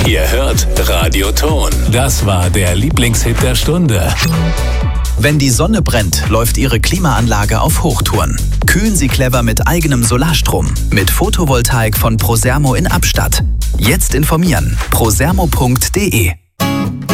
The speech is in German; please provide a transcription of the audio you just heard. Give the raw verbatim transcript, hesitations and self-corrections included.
Ihr hört Radio Ton. Das war der Lieblingshit der Stunde. Wenn die Sonne brennt, läuft Ihre Klimaanlage auf Hochtouren. Kühlen Sie clever mit eigenem Solarstrom. Mit Photovoltaik von Prosermo in Abstatt. Jetzt informieren. prosermo punkt de